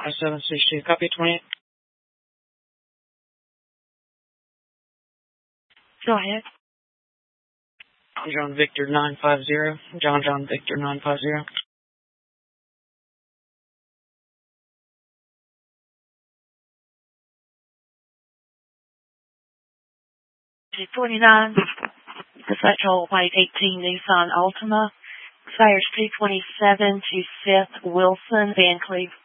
5762. Copy 28. Go ahead. John Victor 950. John Victor 950. 49, Perpetual White 18 Nissan Altima, Fires 227 to Seth Wilson, Van Cleve.